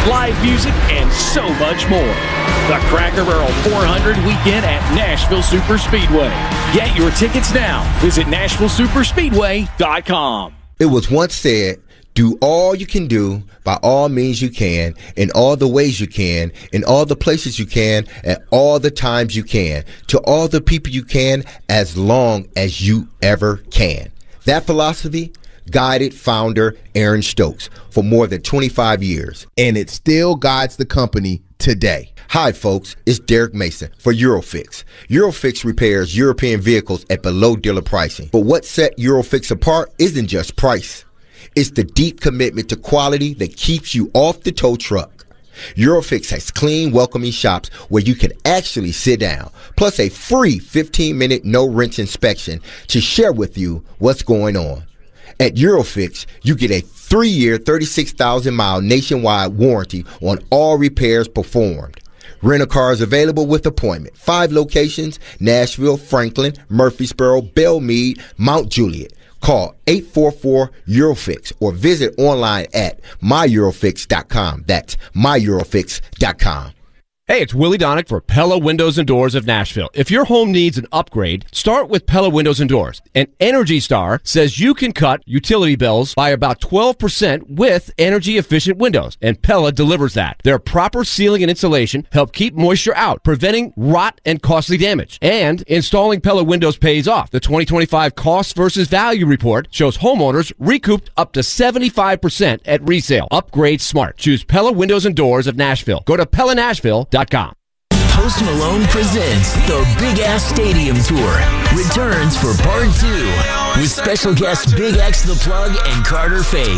live music, and so much more. The Cracker Barrel 400 weekend at Nashville Superspeedway. Get your tickets now. Visit NashvilleSuperspeedway.com. It was once said, do all you can do by all means you can, in all the ways you can, in all the places you can, at all the times you can, to all the people you can, as long as you ever can. That philosophy guided founder Aaron Stokes for more than 25 years. And it still guides the company today. Hi, folks. It's Derek Mason for Eurofix. Eurofix repairs European vehicles at below dealer pricing. But what set Eurofix apart isn't just price. It's the deep commitment to quality that keeps you off the tow truck. Eurofix has clean, welcoming shops where you can actually sit down, plus a free 15-minute no-wrench inspection to share with you what's going on. At Eurofix, you get a 3-year, 36,000-mile nationwide warranty on all repairs performed. Rental cars available with appointment. 5 locations: Nashville, Franklin, Murfreesboro, Belmead, Mount Juliet. Call 844-EUROFIX or visit online at myeurofix.com. That's myeurofix.com. Hey, it's Willie Donick for Pella Windows and Doors of Nashville. If your home needs an upgrade, start with Pella Windows and Doors. And Energy Star says you can cut utility bills by about 12% with energy-efficient windows, and Pella delivers that. Their proper sealing and insulation help keep moisture out, preventing rot and costly damage. And installing Pella windows pays off. The 2025 Cost versus Value Report shows homeowners recouped up to 75% at resale. Upgrade smart. Choose Pella Windows and Doors of Nashville. Go to PellaNashville.com. Post Malone presents the Big Ass Stadium Tour. Returns for Part 2 with special guests Big X the Plug and Carter Faith.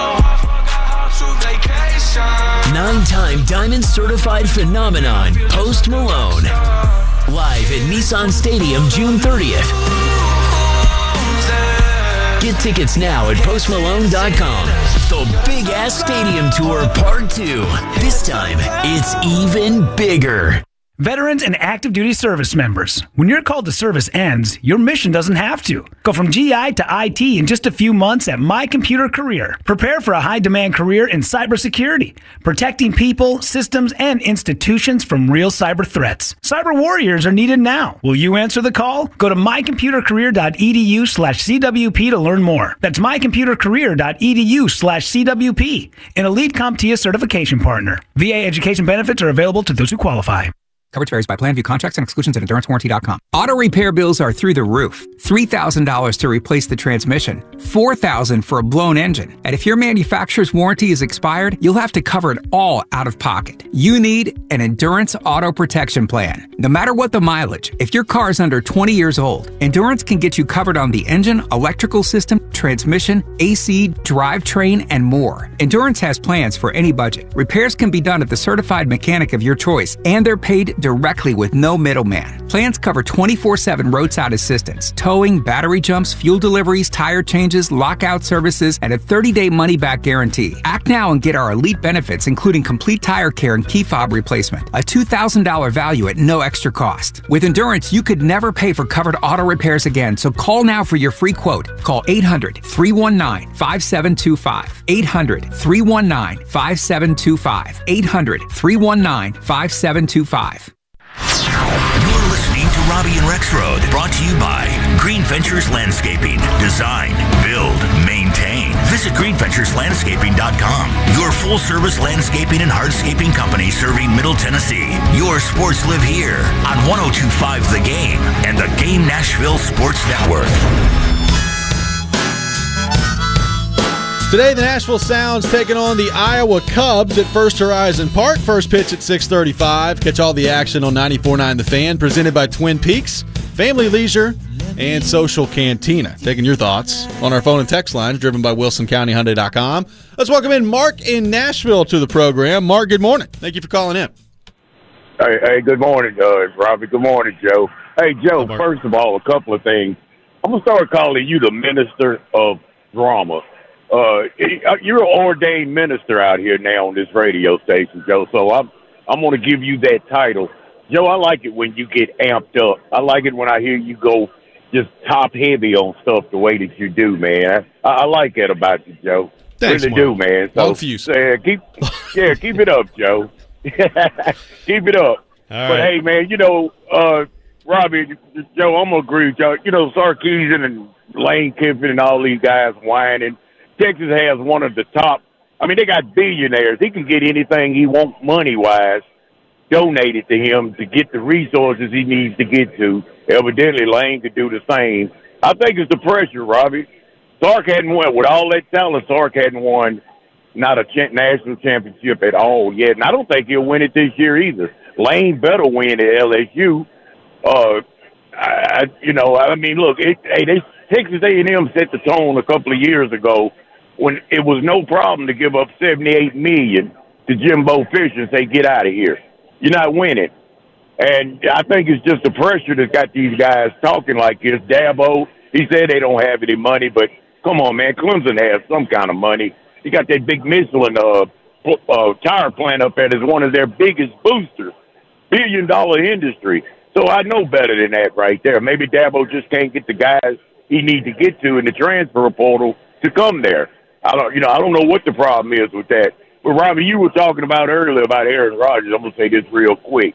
9-time Diamond Certified Phenomenon, Post Malone. Live at Nissan Stadium June 30th. Get tickets now at postmalone.com. The Big Ass Stadium Tour Part 2. This time, it's even bigger. Veterans and active duty service members, when your call to service ends, your mission doesn't have to. Go from GI to IT in just a few months at My Computer Career. Prepare for a high-demand career in cybersecurity, protecting people, systems, and institutions from real cyber threats. Cyber warriors are needed now. Will you answer the call? Go to mycomputercareer.edu/CWP to learn more. That's mycomputercareer.edu/CWP, an Elite CompTIA certification partner. VA education benefits are available to those who qualify. Coverage varies by plan, view contracts and exclusions at EnduranceWarranty.com. Auto repair bills are through the roof. $3,000 to replace the transmission. $4,000 for a blown engine. And if your manufacturer's warranty is expired, you'll have to cover it all out of pocket. You need an Endurance Auto Protection Plan. No matter what the mileage, if your car is under 20 years old, Endurance can get you covered on the engine, electrical system, transmission, AC, drivetrain, and more. Endurance has plans for any budget. Repairs can be done at the certified mechanic of your choice, and they're paid directly with no middleman. Plans cover 24/7 roadside assistance, towing, battery jumps, fuel deliveries, tire changes, lockout services, and a 30-day money-back guarantee. Act now and get our elite benefits, including complete tire care and key fob replacement. A $2,000 value at no extra cost. With Endurance, you could never pay for covered auto repairs again, so call now for your free quote. Call 800-319-5725. 800-319-5725. 800-319-5725. You're listening to Robbie and Rexroad, brought to you by Green Ventures Landscaping. Design, build, maintain. Visit greenventureslandscaping.com. Your full-service landscaping and hardscaping company serving Middle Tennessee. Your sports live here on 102.5 The Game and the Game Nashville Sports Network. Today, the Nashville Sounds taking on the Iowa Cubs at First Horizon Park. First pitch at 6:35. Catch all the action on 94.9 The Fan, presented by Twin Peaks, Family Leisure, and Social Cantina. Taking your thoughts on our phone and text lines, driven by WilsonCountyHyundai.com. Let's welcome in Mark in Nashville to the program. Mark, good morning. Thank you for calling in. Hey, good morning, Robbie. Good morning, Joe. Hey, Joe, first of all, a couple of things. I'm going to start calling you the minister of drama. You're an ordained minister out here now on this radio station, Joe, so I'm going to give you that title. Joe, I like it when you get amped up. I like it when I hear you go just top heavy on stuff the way that you do, man. I like that about you, Joe. Thanks, really Mark. do, man. So, Long fuse. keep it up, Joe. Keep it up. All But right. hey, man, Robbie, Joe, I'm gonna agree with y'all. Sarkisian and Lane Kiffin and all these guys whining. Texas has one of the top. I mean, they got billionaires. He can get anything he wants money-wise donated to him to get the resources he needs to get to. Evidently, Lane could do the same. I think it's the pressure, Robbie. Sark hadn't won. With all that talent, Sark hadn't won not a national championship at all yet. And I don't think he'll win it this year either. Lane better win at LSU. Look, Texas A&M set the tone a couple of years ago when it was no problem to give up $78 million to Jimbo Fisher and say, get out of here. You're not winning. And I think it's just the pressure that's got these guys talking like this. Dabo, he said they don't have any money, but come on, man. Clemson has some kind of money. You got that big Michelin tire plant up there that's one of their biggest boosters. $1 billion industry. So I know better than that right there. Maybe Dabo just can't get the guys he needs to get to in the transfer portal to come there. I don't know what the problem is with that. But Robbie, you were talking about earlier about Aaron Rodgers. I'm gonna say this real quick.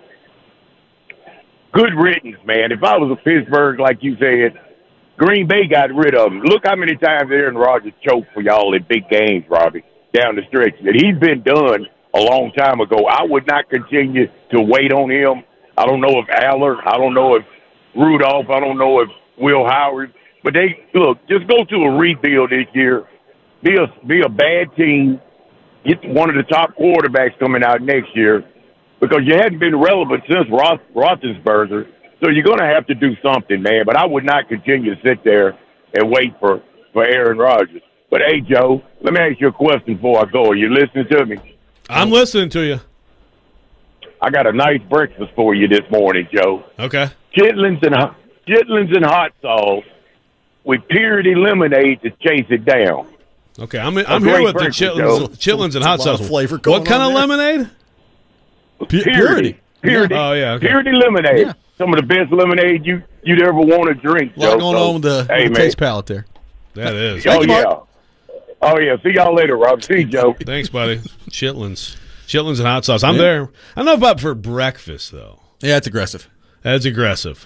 Good riddance, man. If I was a Pittsburgh, like you said, Green Bay got rid of him. Look how many times Aaron Rodgers choked for y'all in big games, Robbie, down the stretch. And he's been done a long time ago. I would not continue to wait on him. I don't know if Aller, I don't know if Rudolph, I don't know if Will Howard. But just go to a rebuild this year. Be a bad team. Get one of the top quarterbacks coming out next year because you hadn't been relevant since Roethlisberger. So you're going to have to do something, man. But I would not continue to sit there and wait for Aaron Rodgers. But, hey, Joe, let me ask you a question before I go. Are you listening to me? I'm listening to you. I got a nice breakfast for you this morning, Joe. Okay. Chitlins and hot sauce with purity lemonade to chase it down. Okay, I'm here with the chitlins and hot sauce. Flavor what kind of lemonade? Purity. Oh, yeah. Okay. Purity lemonade. Yeah. Some of the best lemonade you'd ever want to drink, Joe. A lot going on with the taste palate there. That is. Oh, yeah. See y'all later, Rob. See you, Joe. Thanks, buddy. Chitlins and hot sauce. I'm there. I don't know about for breakfast, though. Yeah, it's aggressive. That's aggressive.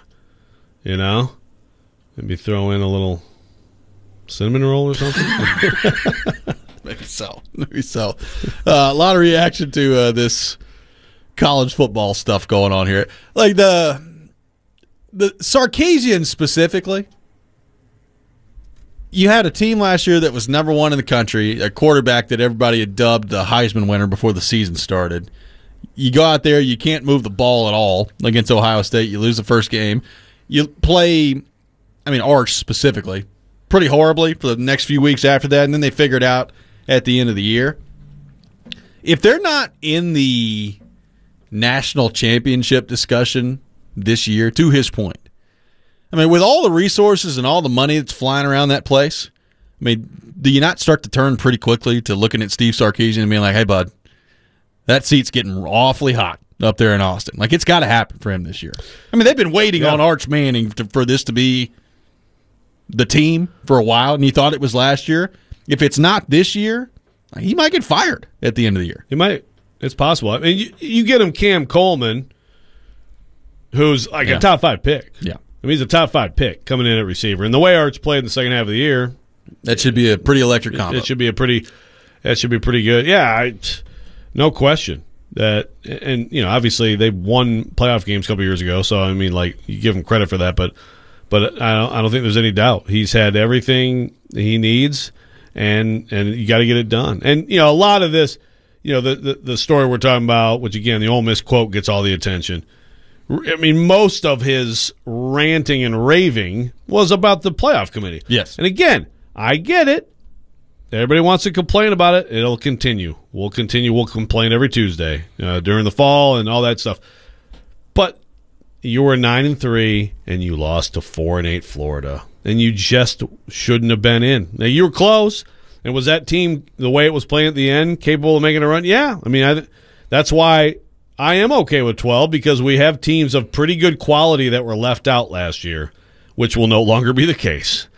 Maybe throw in a little cinnamon roll or something. Maybe so. A lot of reaction to this college football stuff going on here. Like the Sarkisian specifically. You had a team last year that was number one in the country, a quarterback that everybody had dubbed the Heisman winner before the season started. You go out there, you can't move the ball at all against Ohio State. You lose the first game. You play, Arch specifically, pretty horribly for the next few weeks after that, and then they figured out at the end of the year. If they're not in the national championship discussion this year, to his point, with all the resources and all the money that's flying around that place, do you not start to turn pretty quickly to looking at Steve Sarkisian and being like, hey, bud, that seat's getting awfully hot up there in Austin. Like, it's got to happen for him this year. They've been waiting on Arch Manning for this to be the team for a while, and you thought it was last year. If it's not this year, he might get fired at the end of the year. He might. It's possible. You get him Cam Coleman, who's like a top 5 pick. Yeah. He's a top 5 pick coming in at receiver. And the way Arch played in the second half of the year, that should be a pretty electric combo. That should be pretty good. Yeah, no question. Obviously they won playoff games a couple years ago, so you give him credit for that, but I don't think there's any doubt. He's had everything he needs, and you got to get it done. And a lot of this, the story we're talking about, which again the Ole Miss quote gets all the attention. Most of his ranting and raving was about the playoff committee. Yes. And again, I get it. Everybody wants to complain about it. It'll continue. We'll complain every Tuesday during the fall and all that stuff. But you were 9-3 and you lost to 4-8 Florida, and you just shouldn't have been in. Now you were close, and was that team the way it was playing at the end capable of making a run? Yeah. That's why I am okay with 12, because we have teams of pretty good quality that were left out last year, which will no longer be the case.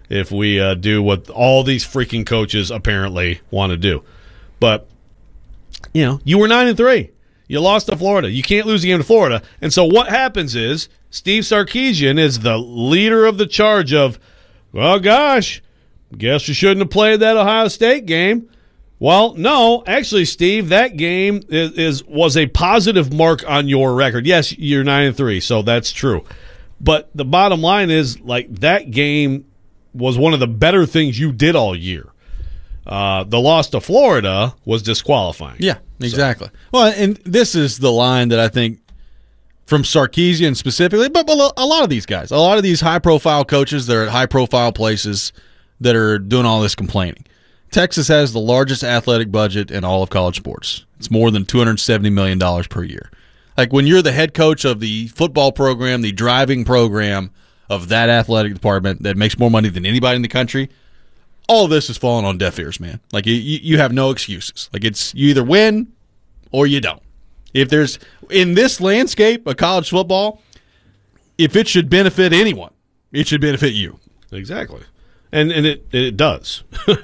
if we do what all these freaking coaches apparently want to do. But, you were 9-3. You lost to Florida. You can't lose a game to Florida. And so what happens is Steve Sarkisian is the leader of the charge of, well, gosh, guess you shouldn't have played that Ohio State game. Well, no, actually, Steve, that game was a positive mark on your record. Yes, you're 9-3, so that's true. But the bottom line is, that game was one of the better things you did all year. The loss to Florida was disqualifying. Yeah, exactly. Well, and this is the line that I think from Sarkisian specifically, but a lot of these guys, a lot of these high-profile coaches, they're at high-profile places that are doing all this complaining. Texas has the largest athletic budget in all of college sports. It's more than $270 million per year. When you're the head coach of the football program, the driving program of that athletic department that makes more money than anybody in the country, all of this is falling on deaf ears, man. You have no excuses. It's you either win or you don't. If there's in this landscape of college football, if it should benefit anyone, it should benefit you. Exactly, and it does.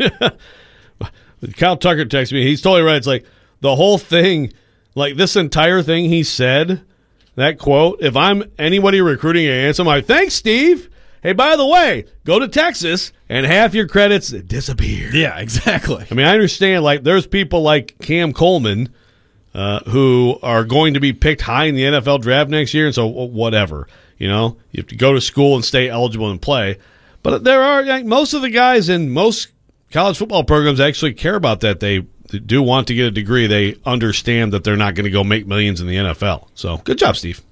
Kyle Tucker texted me. He's totally right. It's the whole thing, this entire thing he said, that quote. If I'm anybody recruiting against him, thanks, Steve. Hey, by the way, go to Texas and half your credits disappear. Yeah, exactly. I understand, there's people like Cam Coleman who are going to be picked high in the NFL draft next year, and so whatever. You have to go to school and stay eligible and play. But there are, most of the guys in most college football programs actually care about that. They do want to get a degree. They understand that they're not going to go make millions in the NFL. So good job, Steve.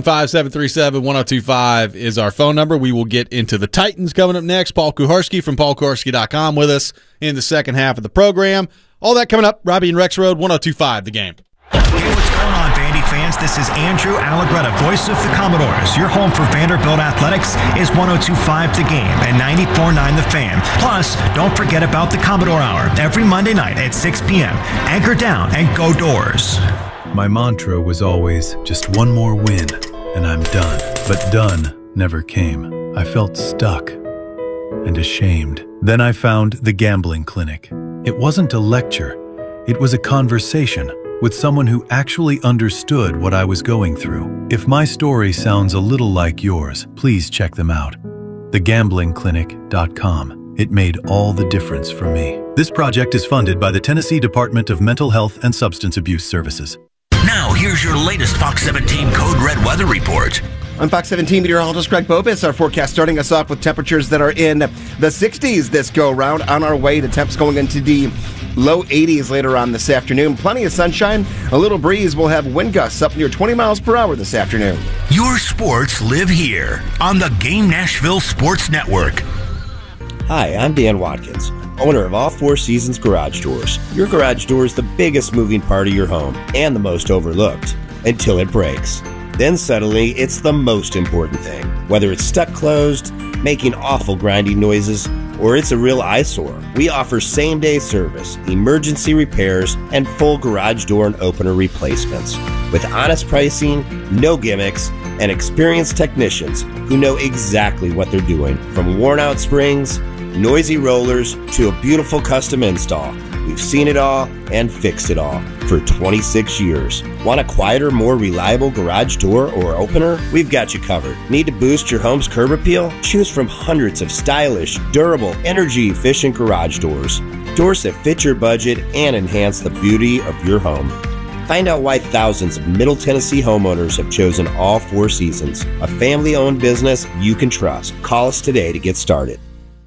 615-737-1025 is our phone number. We will get into the Titans coming up next. Paul Kuharsky from paulkuharsky.com with us in the second half of the program. All that coming up. Robbie and Rex Road, 102.5 The Game. Hey, what's going on, Vandy fans? This is Andrew Allegretta, voice of the Commodores. Your home for Vanderbilt Athletics is 102.5 The Game and 94.9 The Fan. Plus, don't forget about the Commodore Hour every Monday night at 6 p.m. Anchor down and go Doors. My mantra was always just one more win, and I'm done. But done never came. I felt stuck and ashamed. Then I found the Gambling Clinic. It wasn't a lecture. It was a conversation with someone who actually understood what I was going through. If my story sounds a little like yours, please check them out. TheGamblingClinic.com. It made all the difference for me. This project is funded by the Tennessee Department of Mental Health and Substance Abuse Services. Now, here's your latest Fox 17 Code Red weather report. I'm Fox 17 meteorologist Greg Bobis. Our forecast starting us off with temperatures that are in the 60s this go-round, on our way to temps going into the low 80s later on this afternoon. Plenty of sunshine, a little breeze. We'll have wind gusts up near 20 miles per hour this afternoon. Your sports live here on the Game Nashville Sports Network. Hi, I'm Dan Watkins, owner of All Four Seasons Garage Doors. Your garage door is the biggest moving part of your home and the most overlooked until it breaks. Then suddenly, it's the most important thing. Whether it's stuck closed, making awful grinding noises, or it's a real eyesore, we offer same-day service, emergency repairs, and full garage door and opener replacements. With honest pricing, no gimmicks, and experienced technicians who know exactly what they're doing. From worn-out springs, noisy rollers, to a beautiful custom install. We've seen it all and fixed it all for 26 years. Want a quieter, more reliable garage door or opener? We've got you covered. Need to boost your home's curb appeal? Choose from hundreds of stylish, durable, energy-efficient garage doors. Doors that fit your budget and enhance the beauty of your home. Find out why thousands of Middle Tennessee homeowners have chosen All Four Seasons, a family-owned business you can trust. Call us today to get started.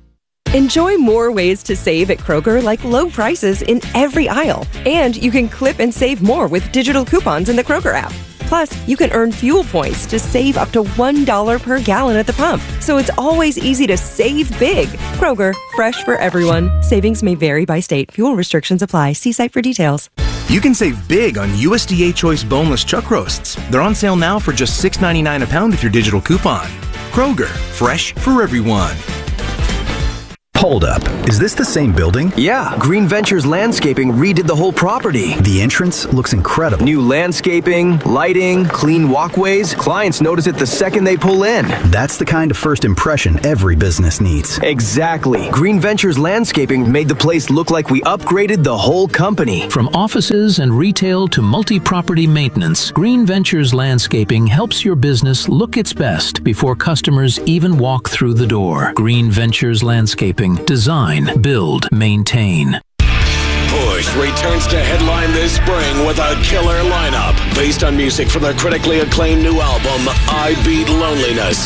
Enjoy more ways to save at Kroger, like low prices in every aisle. And you can clip and save more with digital coupons in the Kroger app. Plus, you can earn fuel points to save up to $1 per gallon at the pump. So it's always easy to save big. Kroger, fresh for everyone. Savings may vary by state. Fuel restrictions apply. See site for details. You can save big on USDA Choice boneless chuck roasts. They're on sale now for just $6.99 a pound with your digital coupon. Kroger, fresh for everyone. Hold up. Is this the same building? Yeah, Green Ventures Landscaping redid the whole property. The entrance looks incredible. New landscaping, lighting, clean walkways. Clients notice it the second they pull in. That's the kind of first impression every business needs. Exactly. Green Ventures Landscaping made the place look like we upgraded the whole company. From offices and retail to multi-property maintenance, Green Ventures Landscaping helps your business look its best before customers even walk through the door. Green Ventures Landscaping. Design, build, maintain. Push returns to headline this spring with a killer lineup based on music from their critically acclaimed new album, I Beat Loneliness.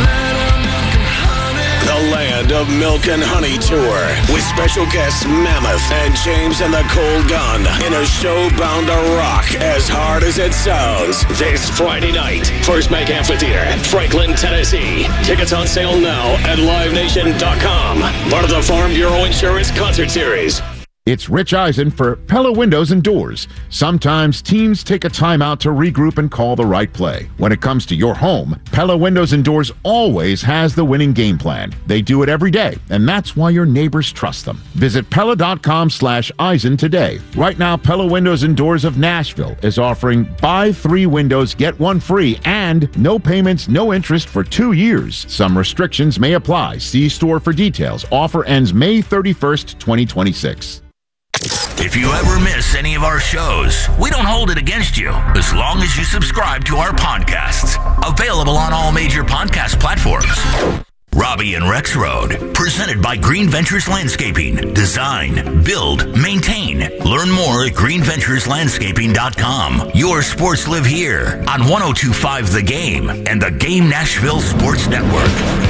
The Land of Milk and Honey Tour with special guests Mammoth and James and the Cold Gun in a show bound to rock as hard as it sounds. This Friday night, First Bank Amphitheater at Franklin, Tennessee. Tickets on sale now at LiveNation.com. Part of the Farm Bureau Insurance Concert Series. It's Rich Eisen for Pella Windows and Doors. Sometimes teams take a timeout to regroup and call the right play. When it comes to your home, Pella Windows and Doors always has the winning game plan. They do it every day, and that's why your neighbors trust them. Visit Pella.com/Eisen today. Right now, Pella Windows and Doors of Nashville is offering buy 3 windows, get 1 free, and no payments, no interest for 2 years. Some restrictions may apply. See store for details. Offer ends May 31st, 2026. If you ever miss any of our shows, we don't hold it against you as long as you subscribe to our podcasts. Available on all major podcast platforms. Robbie and Rex Road, presented by Green Ventures Landscaping. Design, build, maintain. Learn more at greenventureslandscaping.com. Your sports live here on 102.5 The Game and the Game Nashville Sports Network.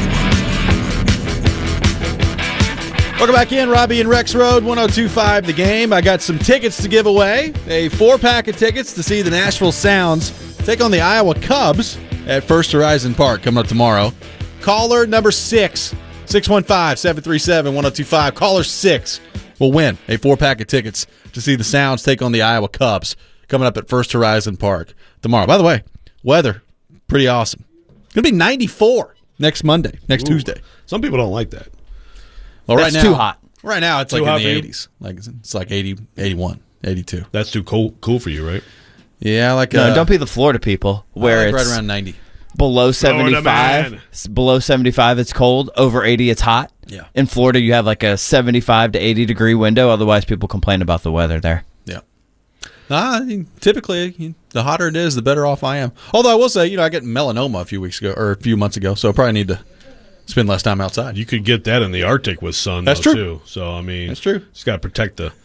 Welcome back in, Robbie and Rex Road, 102.5 The Game. I got some tickets to give away. A 4-pack of tickets to see the Nashville Sounds take on the Iowa Cubs at First Horizon Park coming up tomorrow. Caller number 6, 615-737-1025. Caller 6 will win a 4-pack of tickets to see the Sounds take on the Iowa Cubs coming up at First Horizon Park tomorrow. By the way, weather, pretty awesome. It's going to be 94 next Monday, Tuesday. Some people don't like that. Well, That's right now, too hot. Right now, it's Too like hot in the for you? 80s. Like it's like 80, 81, 82. That's too cool for you, right? Yeah, like No, don't be the Florida people where like it's right around 90. below Florida 75. man. Below 75, it's cold. Over 80, it's hot. Yeah. In Florida, you have like a 75 to 80 degree window. Otherwise, people complain about the weather there. Yeah. I mean, typically, the hotter it is, the better off I am. Although I will say, I got melanoma a few months ago, so I probably need to spend less time outside. You could get that in the Arctic with sun. That's though, true. Too. So I mean, that's true. Just got to protect the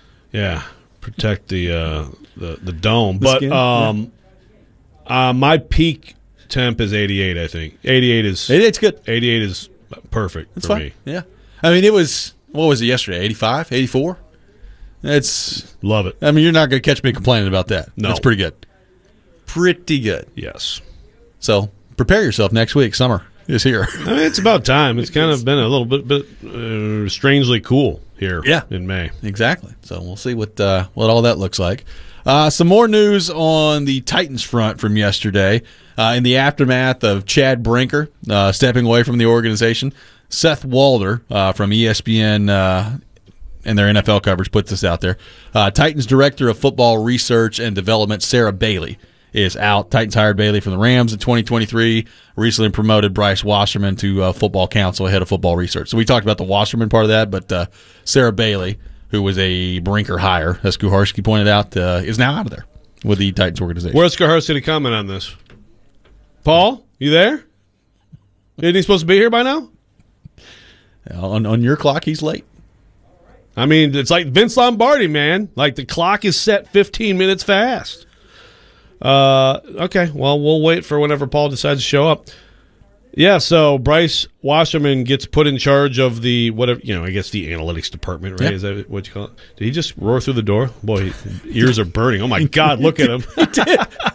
dome. The But skin, my peak temp is 88. I think 88's good. 88 is perfect That's for fine. me. Yeah. I mean, it was, what was it yesterday? 85, 84? Love it. I mean, you're not going to catch me complaining about that. No. That's pretty good. Pretty good. Yes. So prepare yourself next week. Summer is here. I mean, it's about time. It's kind of been a little bit strangely cool here in May. Exactly. So we'll see what all that looks like. Some more news on the Titans front from yesterday. In the aftermath of Chad Brinker stepping away from the organization, Seth Walder from ESPN and their NFL coverage put this out there. Titans Director of Football Research and Development, Sarah Bailey, is out. Titans hired Bailey from the Rams in 2023, recently promoted Bryce Wasserman to Football Council, head of football research. So we talked about the Wasserman part of that, but Sarah Bailey, who was a Brinker hire, as Kuharski pointed out, is now out of there with the Titans organization. Where's Kuharski to comment on this? Paul, you there? Isn't he supposed to be here by now? On your clock, he's late. I mean, it's like Vince Lombardi, man. Like the clock is set 15 minutes fast. Okay, well, we'll wait for whenever Paul decides to show up. Yeah, so Bryce Wasserman gets put in charge of the I guess the analytics department, right? Yeah. Is that what you call it? Did he just roar through the door? Boy, his ears are burning. Oh my God, look at him. He did.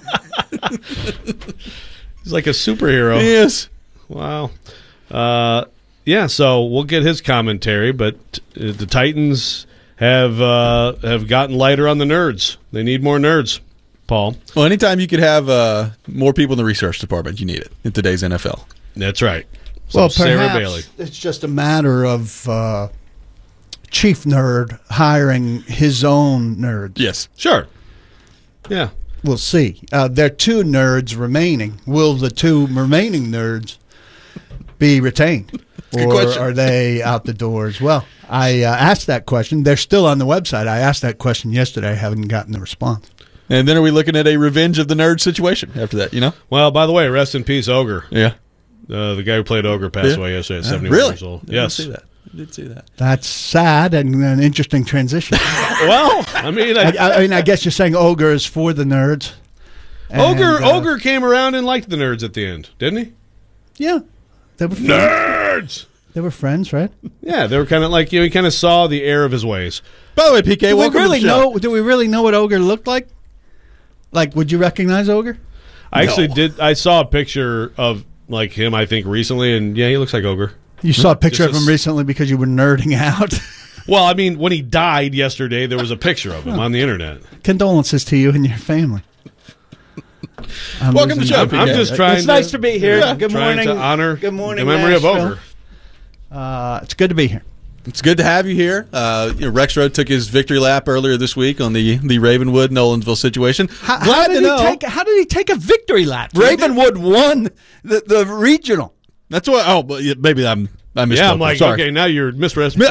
He's like a superhero. He is. Wow. Yeah, so we'll get his commentary, but the Titans have gotten lighter on the nerds. They need more nerds, Paul. Well, anytime you could have more people in the research department, you need it in today's NFL. That's right. So Well, Sarah perhaps Bailey. it's just a matter of Chief Nerd hiring his own nerds. Yes. Sure. Yeah. We'll see. There are 2 nerds remaining. Will the 2 remaining nerds be retained? Good Or question. are they out the door as well? I asked that question. They're still on the website. I asked that question yesterday. I haven't gotten the response. And then are we looking at a Revenge of the Nerd situation after that, you know? Well, by the way, rest in peace, Ogre. Yeah. The guy who played Ogre passed away yesterday at 71 Really? years old. I Yes. didn't see that. I did see that. That's sad and an interesting transition. Well, I mean, I guess you're saying Ogre is for the nerds. And, Ogre came around and liked the nerds at the end, didn't he? Yeah. They were friends. Nerds! They were friends, right? Yeah, they were kind of like, he kind of saw the error of his ways. By the way, PK, Do we welcome really to the show. know? Do we really know what Ogre looked like? Like, would you recognize Ogre? I actually did. I saw a picture of like him, I think, recently, and yeah, he looks like Ogre. You saw a picture Just of him recently because you were nerding out. Well, I mean, when he died yesterday, there was a picture of him on the internet. Condolences to you and your family. Welcome to the show, I'm PK. just trying. It's nice to be here. Good trying morning. to honor Good morning, the memory Nashville. of Ogre. It's good to be here. It's good to have you here. Rex Road took his victory lap earlier this week on the Ravenwood Nolensville situation. How did he take a victory lap? Ravenwood won the regional. That's what. Oh, but maybe I missed. Yeah, I'm like, sorry. okay, now you're misrepresenting.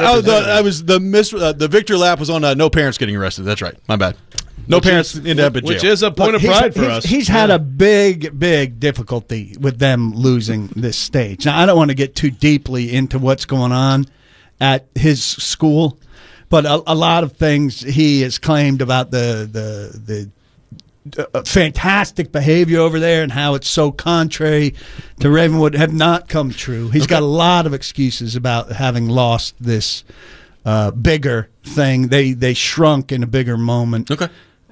The victory lap was on no parents getting arrested. That's right. My bad. No parents ended up in jail. Which is a point of pride for us. He's had a big difficulty with them losing this stage. Now, I don't want to get too deeply into what's going on at his school, but a lot of things he has claimed about the fantastic behavior over there and how it's so contrary to Ravenwood have not come true. He's got a lot of excuses about having lost this bigger thing. They shrunk in a bigger moment. Okay.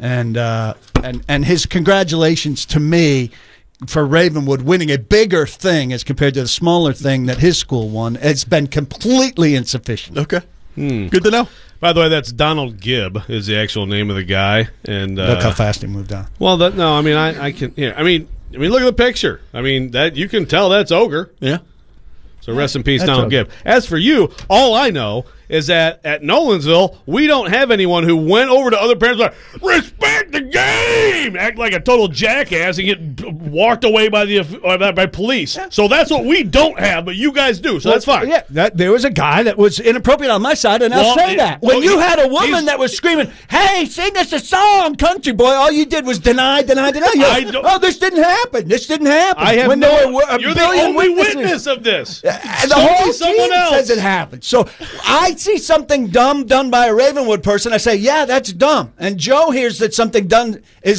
And his congratulations to me for Ravenwood winning a bigger thing as compared to the smaller thing that his school won. It's been completely insufficient. Okay. Good to know. By the way, that's Donald Gibb is the actual name of the guy. And Look how fast he moved on. Well, no, I mean, I can. Yeah, I mean, look at the picture. I mean, that you can tell that's Ogre. Yeah. So rest in peace, That's Donald Ogre. Gibb. As for you, all I know is that at Nolensville, we don't have anyone who went over to other parents like, respect the game, act like a total jackass and get walked away by police. So that's what we don't have, but you guys do. So that's fine. Yeah, there was a guy that was inappropriate on my side, and I'll say that. When you had a woman that was screaming, "Hey, sing us a song, country boy," all you did was deny. Oh, this didn't happen. This didn't happen. I have when no. there were a You're the billion only witnesses. witness of this. And the whole someone team else says it happened. So I see something dumb done by a Ravenwood person. I say, yeah, that's dumb. And Joe hears that something done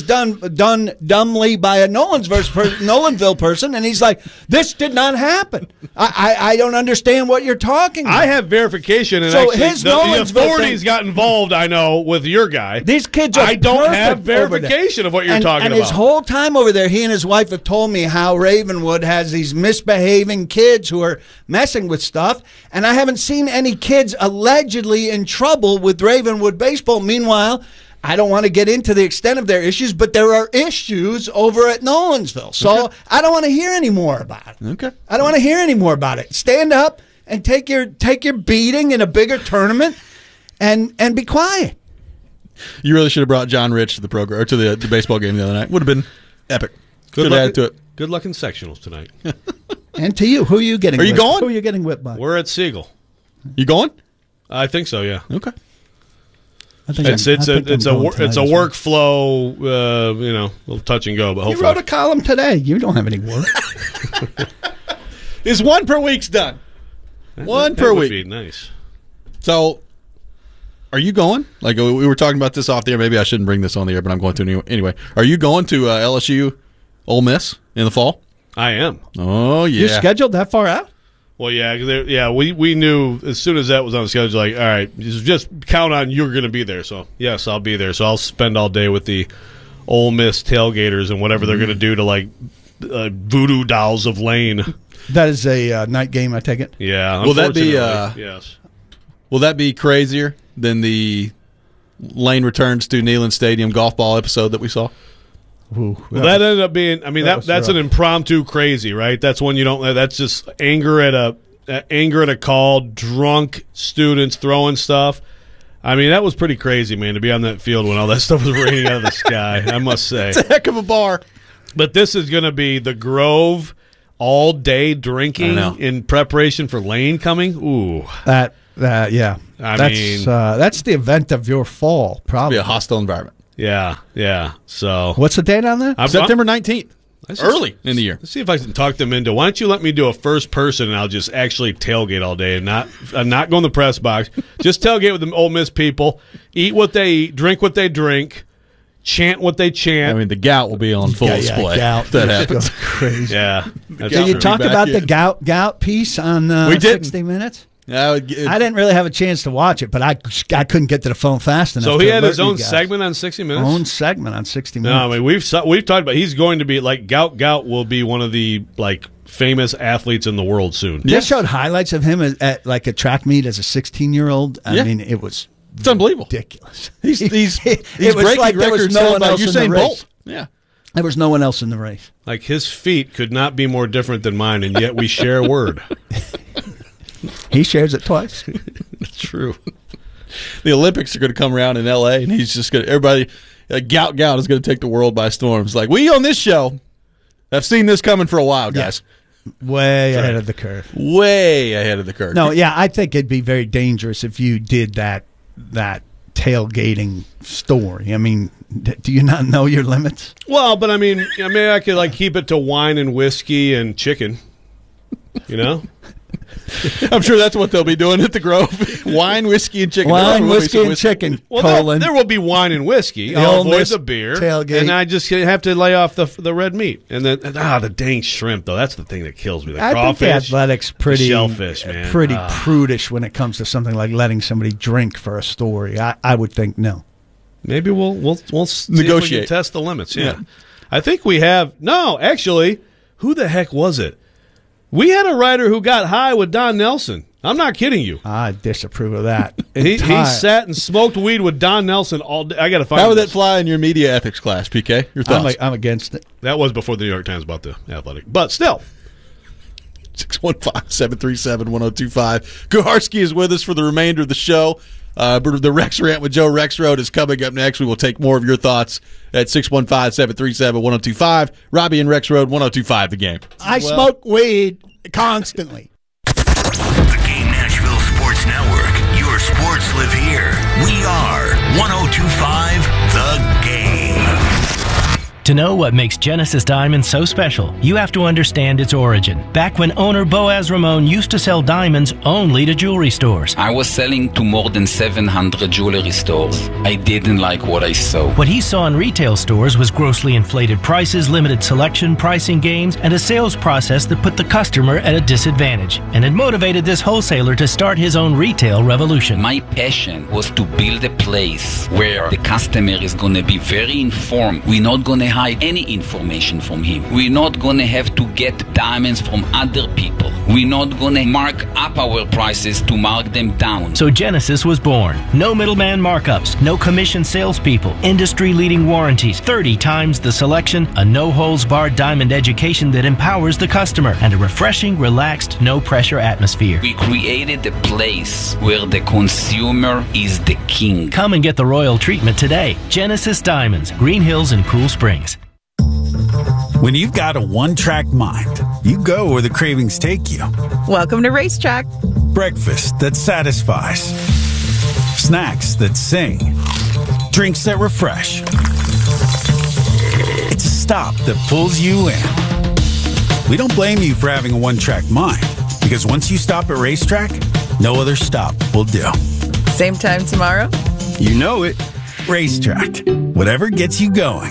dumbly by a Nolanville person, and he's like, this did not happen. I don't understand what you're talking about. I have verification, and So actually, his the Nolensville authorities thing- got involved. I know with your guy. These kids are I don't have perfect over there. verification of what you're and, talking and about. his whole time over there, he and his wife have told me how Ravenwood has these misbehaving kids who are messing with stuff, and I haven't seen any kids allegedly in trouble with Ravenwood baseball. Meanwhile, I don't want to get into the extent of their issues, but there are issues over at Nolensville. So I don't want to hear any more about it. Okay. I don't want to hear any more about it. Stand up and take your beating in a bigger tournament and be quiet. You really should have brought John Rich to the program or to the baseball game the other night. Would have been epic. Should have added to it. Good luck in sectionals tonight. And to you, who are you getting? Are you whipped? going? Who are you getting whipped by? We're at Siegel. You going? I think so. Yeah. Okay. It's a workflow. Little touch and go, but You hopefully wrote a column today. You don't have any work. Is one per week's done? One per would week. be nice. So, are you going? Like we were talking about this off the air. Maybe I shouldn't bring this on the air, but I'm going to anyway. Are you going to LSU, Ole Miss in the fall? I am. Oh yeah. You scheduled that far out? Well, yeah, we knew as soon as that was on the schedule. Like, all right, just count on you're going to be there. So yes, I'll be there. So I'll spend all day with the Ole Miss tailgaters and whatever they're going to do to like voodoo dolls of Lane. That is a night game, I take it. Yeah. Will that be? Yes. Will that be crazier than the Lane returns to Neyland Stadium golf ball episode that we saw? Ooh, Well, that ended up being. I mean, that's rough. an impromptu crazy, right? That's when you don't. That's just anger at a call. Drunk students throwing stuff. I mean, that was pretty crazy, man, to be on that field when all that stuff was raining out of the sky. I must say, it's a heck of a bar. But this is going to be the Grove all day drinking in preparation for Lane coming. Ooh, yeah. That's the event of your fall. Probably be a hostile environment. Yeah. So what's the date on that? September 19th. Early in the year. Let's see if I can talk them into. Why don't you let me do a first person and I'll just actually tailgate all day and not go in the press box. Just tailgate with the Ole Miss people. Eat what they eat. Drink what they drink. Chant what they chant. I mean, the gout will be on full display. Gout. That happens. Crazy. Yeah. Did you talk about the gout piece on we did. 60 Minutes? I didn't really have a chance to watch it, but I couldn't get to the phone fast enough. So he had his own segment on 60 Minutes? Own segment on 60 Minutes. No, I mean, we've talked about he's going to be, like, Gout will be one of the, like, famous athletes in the world soon. They showed highlights of him at, like, a track meet as a 16-year-old. I mean, it's unbelievable. Ridiculous. He's it was breaking like there was records no one by else in the Usain race. Bolt. Yeah. There was no one else in the race. Like, his feet could not be more different than mine, and yet we share a word. He shares it twice. That's true. The Olympics are going to come around in L.A., and he's just going to, everybody, Gout is going to take the world by storm. It's like, we on this show have seen this coming for a while, guys. Way ahead of the curve. Way ahead of the curve. No, yeah, I think it'd be very dangerous if you did that tailgating story. I mean, do you not know your limits? Well, but I mean, I could, like, keep it to wine and whiskey and chicken, you know? I'm sure that's what they'll be doing at the Grove. Wine, whiskey, and chicken. Wine, whiskey, and chicken. Well, there will be wine and whiskey. I'll avoid the beer. Tailgate. And I just have to lay off the red meat. And then, the dang shrimp, though. That's the thing that kills me. The crawfish. I think the Athletics pretty shellfish, man. Pretty prudish when it comes to something like letting somebody drink for a story. I would think no. Maybe we'll see negotiate. If we can test the limits. Yeah. I think we have. No, actually, who the heck was it? We had a writer who got high with Don Nelson. I'm not kidding you. I disapprove of that. He sat and smoked weed with Don Nelson all day. I got to find. How would that fly in your media ethics class, PK? Your thoughts? I'm against it. That was before the New York Times about the Athletic, but still. 615-737-1025. Kuharski is with us for the remainder of the show. The Rex Rant with Joe Rexrode is coming up next. We will take more of your thoughts at 615-737-1025. Robbie and Rexrode, 1025 The Game. I smoke weed constantly. The Game Nashville Sports Network. Your sports live here. We are 1025 The Game. To know what makes Genesis Diamonds so special, you have to understand its origin. Back when owner Boaz Ramon used to sell diamonds only to jewelry stores. I was selling to more than 700 jewelry stores. I didn't like what I saw. What he saw in retail stores was grossly inflated prices, limited selection, pricing games, and a sales process that put the customer at a disadvantage. And it motivated this wholesaler to start his own retail revolution. My passion was to build a place where the customer is going to be very informed. We're not going to hide any information from him. We're not going to have to get diamonds from other people. We're not going to mark up our prices to mark them down. So Genesis was born. No middleman markups, no commission salespeople, industry-leading warranties, 30 times the selection, a no-holds-barred diamond education that empowers the customer, and a refreshing, relaxed, no-pressure atmosphere. We created a place where the consumer is the king. Come and get the royal treatment today. Genesis Diamonds, Green Hills and Cool Springs. When you've got a one-track mind, you go where the cravings take you. Welcome to Racetrack. Breakfast that satisfies. Snacks that sing. Drinks that refresh. It's a stop that pulls you in. We don't blame you for having a one-track mind, because once you stop at Racetrack, no other stop will do. Same time tomorrow? You know it. Racetrack. Whatever gets you going.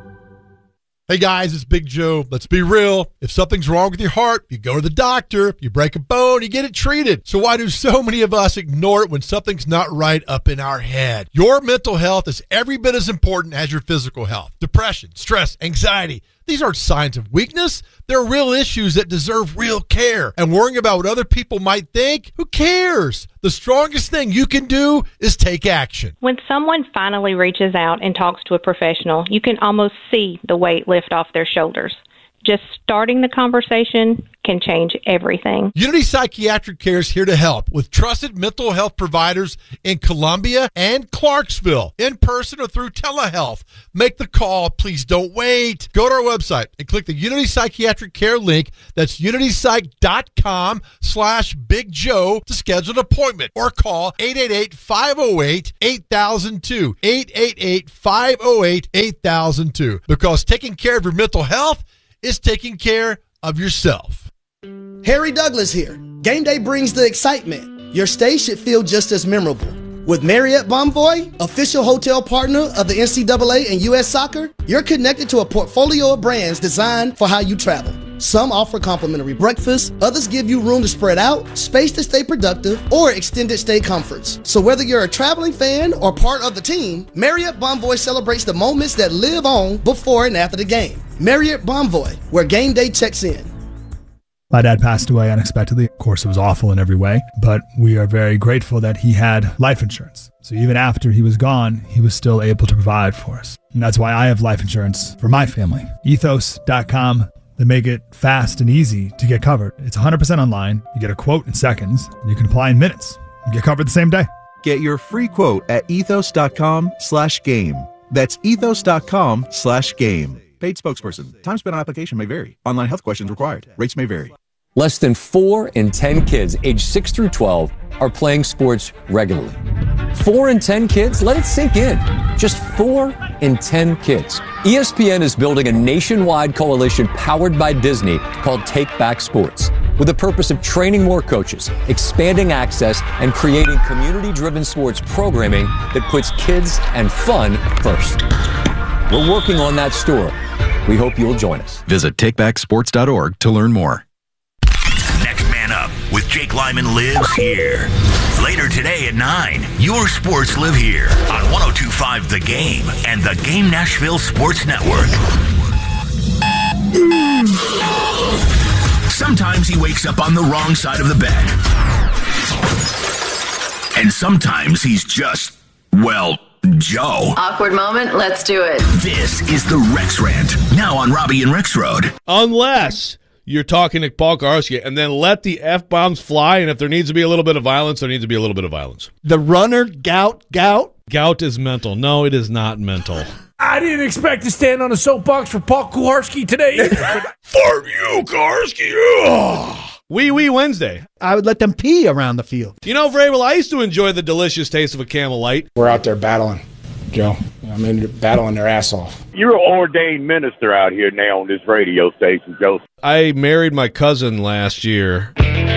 Hey guys, it's Big Joe. Let's be real. If something's wrong with your heart, you go to the doctor. If you break a bone, you get it treated. So why do so many of us ignore it when something's not right up in our head? Your mental health is every bit as important as your physical health. Depression, stress, anxiety, These aren't signs of weakness. They're real issues that deserve real care. And worrying about what other people might think, who cares? The strongest thing you can do is take action. When someone finally reaches out and talks to a professional, you can almost see the weight lift off their shoulders. Just starting the conversation can change everything. Unity Psychiatric Care is here to help with trusted mental health providers in Columbia and Clarksville, in person or through telehealth. Make the call. Please don't wait. Go to our website and click the Unity Psychiatric Care link. That's unitypsych.com/Big Joe to schedule an appointment or call 888-508-8002. 888-508-8002. Because taking care of your mental health is taking care of yourself. Harry Douglas here. Game day brings the excitement. Your stay should feel just as memorable. With Marriott Bonvoy, official hotel partner of the NCAA and U.S. Soccer, you're connected to a portfolio of brands designed for how you travel. Some offer complimentary breakfast, others give you room to spread out, space to stay productive, or extended stay comforts. So whether you're a traveling fan or part of the team, Marriott Bonvoy celebrates the moments that live on before and after the game. Marriott Bonvoy, where game day checks in. My dad passed away unexpectedly. Of course, it was awful in every way, but we are very grateful that he had life insurance. So even after he was gone, he was still able to provide for us. And that's why I have life insurance for my family. Ethos.com. They make it fast and easy to get covered. It's 100% online. You get a quote in seconds, and you can apply in minutes. You get covered the same day. Get your free quote at ethos.com/game. That's ethos.com/game. Paid spokesperson. Time spent on application may vary. Online health questions required. Rates may vary. Less than 4 in 10 kids aged 6 through 12 are playing sports regularly. 4 in 10 kids? Let it sink in. Just 4 in 10 kids. ESPN is building a nationwide coalition powered by Disney called Take Back Sports, with the purpose of training more coaches, expanding access, and creating community-driven sports programming that puts kids and fun first. We're working on that story. We hope you'll join us. Visit takebacksports.org to learn more. Next Man Up with Jake Lyman lives here. Later today at 9, your sports live here on 102.5 The Game and the Game Nashville Sports Network. Sometimes he wakes up on the wrong side of the bed. And sometimes he's just, well, Joe. Awkward moment, let's do it. This is the Rex Rant, now on Robbie and Rex Road. Unless you're talking to Paul Karski, and then let the F-bombs fly, and if there needs to be a little bit of violence, there needs to be a little bit of violence. The runner, gout. Gout is mental. No, it is not mental. I didn't expect to stand on a soapbox for Paul Kuharski today. For you, Karski. Wee Wednesday. I would let them pee around the field. You know, Vrabel, I used to enjoy the delicious taste of a Camel Light. We're out there battling, Joe. I mean, battling their ass off. You're an ordained minister out here now on this radio station, Joe. I married my cousin last year.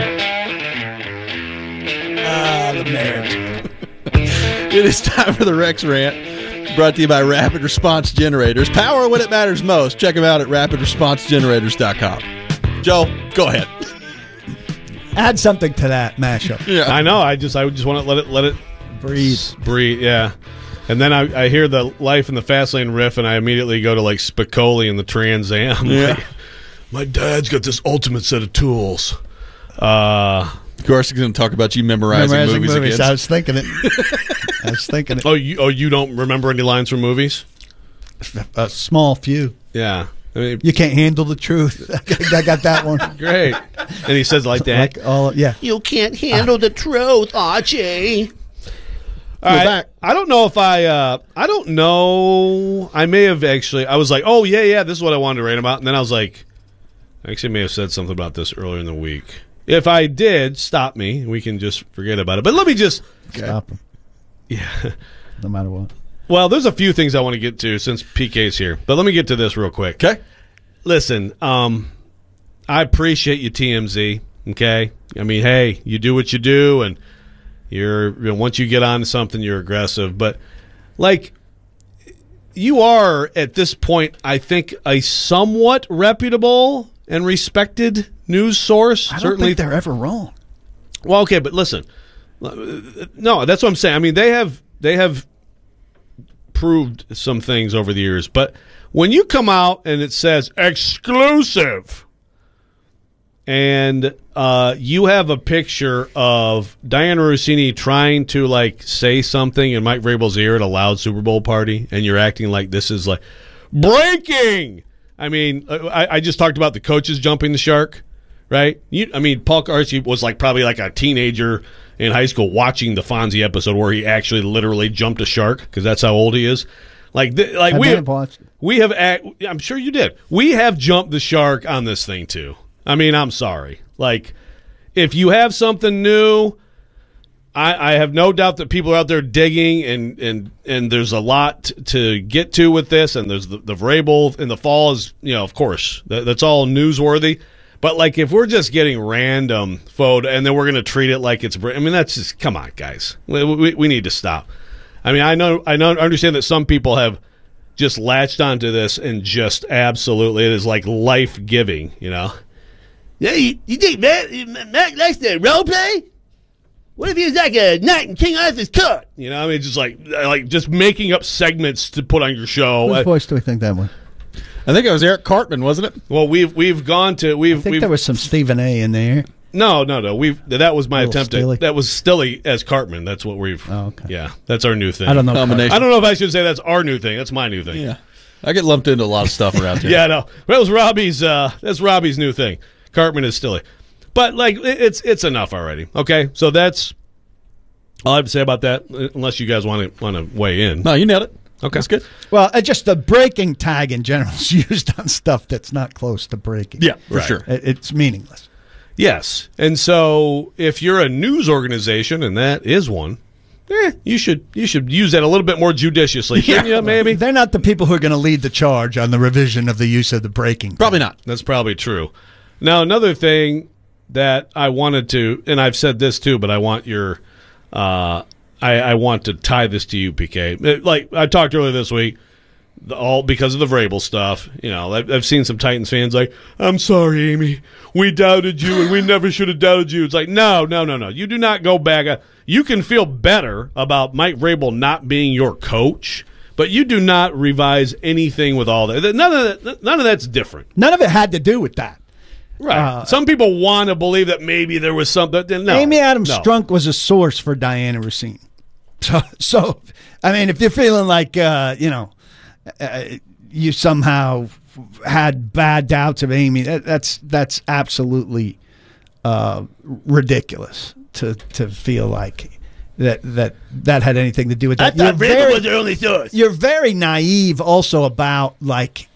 The marriage. It is time for the Rex Rant, brought to you by Rapid Response Generators. Power when it matters most. Check them out at rapidresponsegenerators.com. Joe, go ahead. Add something to that mashup. Yeah, I know. I just want to let it breathe. Yeah, and then I hear the Life in the Fastlane riff, and I immediately go to like Spicoli and the Trans Am. Yeah, my dad's got this ultimate set of tools. Of course, he's going to talk about you memorizing movies again. I was thinking it. Oh, you don't remember any lines from movies? A small few. Yeah. I mean, you can't handle the truth. I got that one. Great. And he says like that. Yeah. You can't handle the truth, Archie. All right. Back. I don't know if I don't know. I may have actually. I was like, oh, yeah, this is what I wanted to write about. And then I was like, I actually may have said something about this earlier in the week. If I did, stop me. We can just forget about it. But let me just stop him. Yeah. No matter what. Well, there's a few things I want to get to since PK's here. But let me get to this real quick. Okay. Listen, I appreciate you, TMZ. Okay? I mean, hey, you do what you do, and once you get on to something, you're aggressive. But, like, you are, at this point, I think, a somewhat reputable and respected news source. I don't think they're ever wrong. Well, okay, but listen. No, that's what I'm saying. I mean, they have proved some things over the years, but when you come out and it says exclusive, and you have a picture of Diana Rossini trying to like say something in Mike Vrabel's ear at a loud Super Bowl party, and you're acting like this is like breaking. I mean, I just talked about the coaches jumping the shark, right? Paul Kersey was like probably like a teenager in high school watching the Fonzie episode where he actually literally jumped a shark because that's how old he is. I'm sure you did. We have jumped the shark on this thing too. I mean, I'm sorry. Like, if you have something new, I have no doubt that people are out there digging, and there's a lot to get to with this, and there's the Vrabel in the fall is, of course, that's all newsworthy. But, like, if we're just getting random photo and then we're going to treat it like it's – that's just – come on, guys. We need to stop. I mean, I understand that some people have just latched onto this and just absolutely – it is like life-giving, Yeah, you think Mac likes to role play? What if he was like a knight in King Arthur's court? Just like just making up segments to put on your show. Whose voice do we think that was? I think it was Eric Cartman, wasn't it? Well, we've gone to I think there was some Stephen A. in there. No. That was my attempt. That was Stilly as Cartman. That's what we've. Oh, okay. Yeah, that's our new thing. I don't know. I don't know if I should say that's our new thing. That's my new thing. Yeah, I get lumped into a lot of stuff around here. Yeah, no, that was Robbie's. That's Robbie's new thing. Cartman is Stilly. But, like, it's enough already. Okay, so that's all I have to say about that, unless you guys want to weigh in. No, you nailed it. Okay. That's good. Well, just the breaking tag in general is used on stuff that's not close to breaking. Yeah, for sure. It's meaningless. Yes, and so if you're a news organization, and that is one, you should use that a little bit more judiciously. Shouldn't you, maybe? They're not the people who are going to lead the charge on the revision of the use of the breaking. Probably not. That's probably true. Now, another thing that I wanted to, and I've said this too, but I want your, I want to tie this to you, PK. Like I talked earlier this week, all because of the Vrabel stuff. I've seen some Titans fans like, "I'm sorry, Amy, we doubted you, and we never should have doubted you." It's like, no. You do not go back. You can feel better about Mike Vrabel not being your coach, but you do not revise anything with all that. None of that's different. None of it had to do with that. Right. Some people want to believe that maybe there was something. No. Amy Adams Strunk was a source for Diana Rossini. So I mean, if you're feeling like, you somehow had bad doubts of Amy, that's absolutely ridiculous to feel like that had anything to do with that. I thought Vrabel was their only source. You're very naive also about like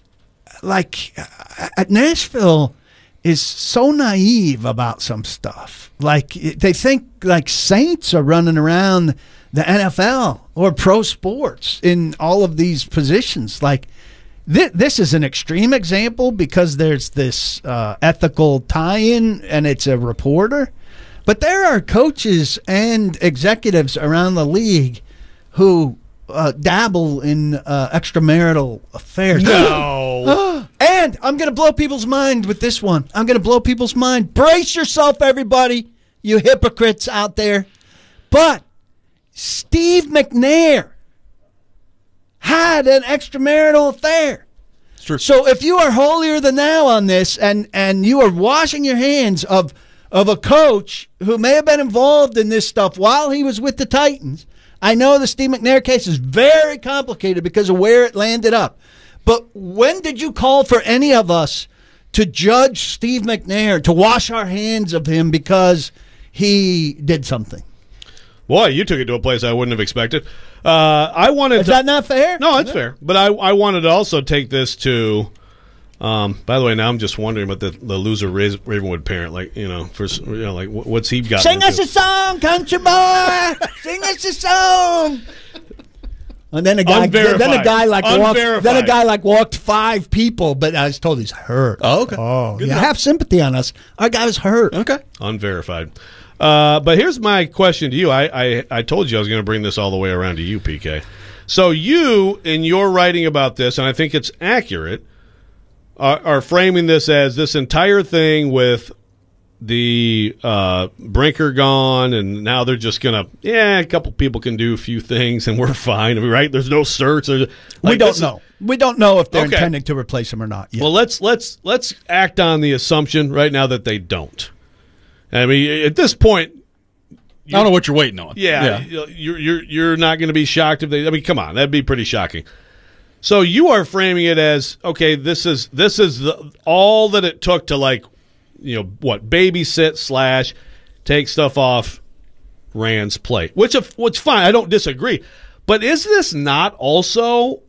Nashville is so naive about some stuff. Like they think like saints are running around the NFL or pro sports in all of these positions. Like this is an extreme example because there's this ethical tie-in and it's a reporter. But there are coaches and executives around the league who dabble in extramarital affairs. No. And I'm going to blow people's mind with this one. I'm going to blow people's mind. Brace yourself, everybody, you hypocrites out there. But Steve McNair had an extramarital affair. It's true. So if you are holier than thou on this and you are washing your hands of a coach who may have been involved in this stuff while he was with the Titans, I know the Steve McNair case is very complicated because of where it landed up. But when did you call for any of us to judge Steve McNair, to wash our hands of him because he did something? Boy, you took it to a place I wouldn't have expected. Is that not fair? No, it's fair. But I wanted to also take this to. By the way, now I'm just wondering about the loser Ravenwood parent. What's he got? Sing us a song, country boy. Sing us a song. And then a guy walked 5 people, but I was told he's hurt. Oh, okay. Oh, yeah. Have sympathy on us. Our guy was hurt. Okay. Unverified. But here's my question to you. I told you I was going to bring this all the way around to you, PK. So you, in your writing about this, and I think it's accurate, are framing this as this entire thing with the Brinker gone, and now they're just gonna a couple people can do a few things and we're fine, right? There's no certs. We don't know. We don't know if they're intending to replace him or not yet. Well, let's act on the assumption right now that they don't. I mean, at this point, I don't know what you're waiting on. Yeah. You're not going to be shocked if they. I mean, come on, that'd be pretty shocking. So you are framing it as okay. This is all that it took to babysit / take stuff off Rand's plate, which fine. I don't disagree, but is this not also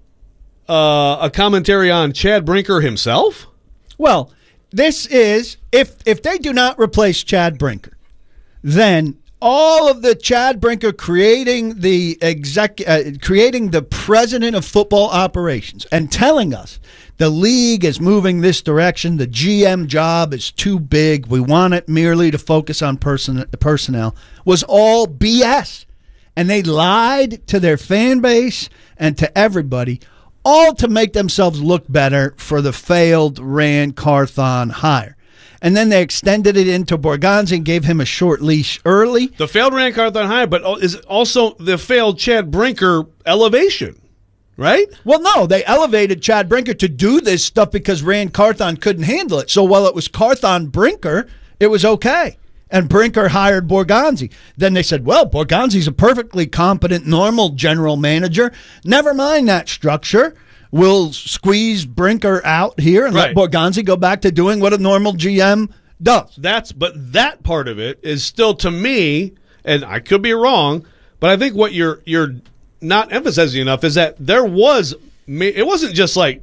a commentary on Chad Brinker himself? Well, this is if they do not replace Chad Brinker, then all of the Chad Brinker creating the president of football operations and telling us the league is moving this direction, the GM job is too big, we want it merely to focus on personnel, was all BS. And they lied to their fan base and to everybody, all to make themselves look better for the failed Rand Carthon hire. And then they extended it into Borgonzi and gave him a short leash early. The failed Rand Carthon hire, but is also the failed Chad Brinker elevation, right? Well, no, they elevated Chad Brinker to do this stuff because Rand Carthon couldn't handle it. So while it was Carthon Brinker, it was okay. And Brinker hired Borgonzi. Then they said, well, Borgonzi's a perfectly competent, normal general manager. Never mind that structure. We'll squeeze Brinker out here and let Borgonzi go back to doing what a normal GM does. But that part of it is still, to me, and I could be wrong, but I think what you're not emphasizing enough is that it wasn't just like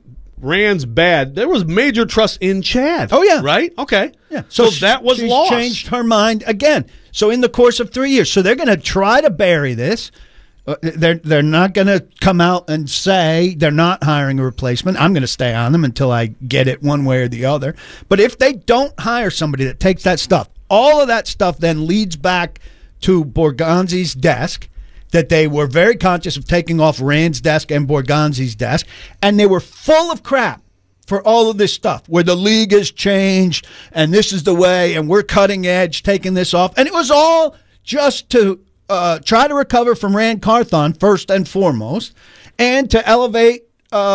Rand's bad. There was major trust in Chad. Oh, yeah. Right? Okay. Yeah. So that was she's lost. Changed her mind again. So in the course of 3 years. So they're going to try to bury this. They're not going to come out and say they're not hiring a replacement. I'm going to stay on them until I get it one way or the other. But if they don't hire somebody that takes that stuff, all of that stuff then leads back to Borgonzi's desk, that they were very conscious of taking off Rand's desk and Borgonzi's desk, and they were full of crap for all of this stuff where the league has changed and this is the way and we're cutting edge, taking this off. And it was all just to try to recover from Rand Carthon first and foremost, and to elevate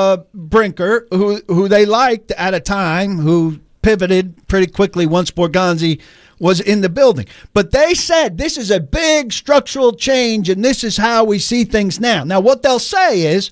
Brinker, who they liked at a time, who pivoted pretty quickly once Borgonzi was in the building. But they said this is a big structural change, and this is how we see things now. Now, what they'll say is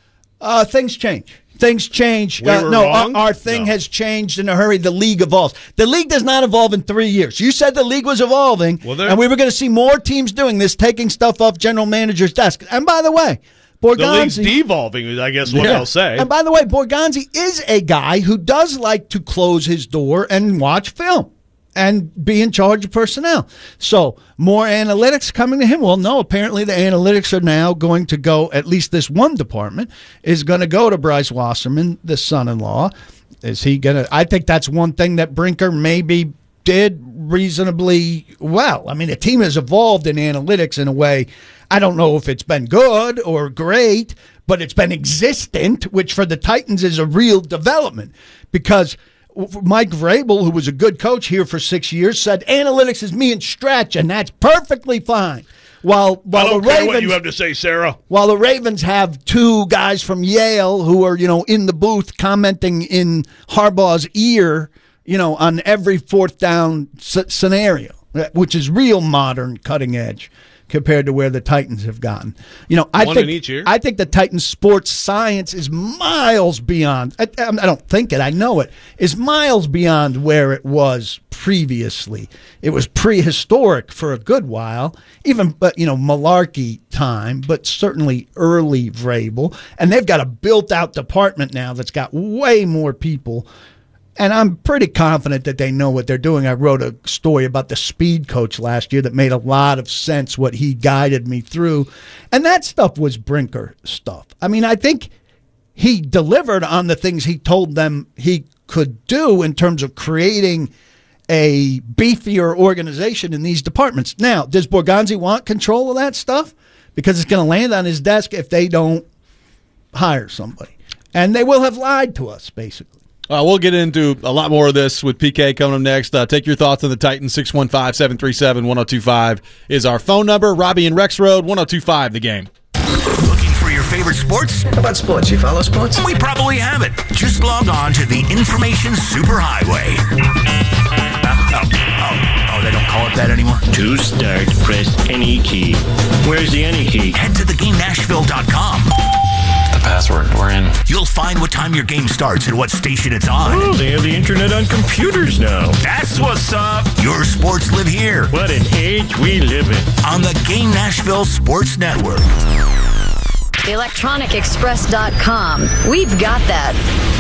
things change. Things change. Our thing has changed in a hurry. The league evolves. The league does not evolve in 3 years. You said the league was evolving, and we were going to see more teams doing this, taking stuff off general manager's desk. And by the way, Borgonzi, the league's devolving, I guess what they'll say. And by the way, Borgonzi is a guy who does like to close his door and watch film and be in charge of personnel. So more analytics coming to him? Well, no, apparently the analytics are now going to go, at least this one department, is going to go to Bryce Wasserman, the son-in-law. Is he going to? I think that's one thing that Brinker maybe did reasonably well. I mean, the team has evolved in analytics in a way, I don't know if it's been good or great, but it's been existent, which for the Titans is a real development, because Mike Vrabel, who was a good coach here for 6 years, said analytics is me and Stretch, and that's perfectly fine. While I don't the care Ravens, what you have to say, Sarah. While the Ravens have two guys from Yale who are, in the booth commenting in Harbaugh's ear, on every fourth down scenario, which is real modern, cutting edge compared to where the Titans have gotten. I think the Titans sports science is miles beyond. I don't think it. I know it is miles beyond where it was previously. It was prehistoric for a good while, even malarkey time, but certainly early Vrabel. And they've got a built-out department now that's got way more people. And I'm pretty confident that they know what they're doing. I wrote a story about the speed coach last year that made a lot of sense, what he guided me through. And that stuff was Brinker stuff. I mean, I think he delivered on the things he told them he could do in terms of creating a beefier organization in these departments. Now, does Borgonzi want control of that stuff? Because it's going to land on his desk if they don't hire somebody. And they will have lied to us, basically. We'll get into a lot more of this with PK coming up next. Take your thoughts on the Titans. 615-737-1025 is our phone number. Robbie and Rex Road, 1025 The Game. Looking for your favorite sports? How about sports? You follow sports? We probably have it. Just log on to the Information Superhighway. They don't call it that anymore? To start, press any key. Where's the any key? Head to theGameNashville.com. The password. We're in. You'll find what time your game starts and what station it's on. Oh, they have the internet on computers now. That's what's up. Your sports live here. What an age we live in. On the Game Nashville Sports Network. ElectronicExpress.com. We've got that.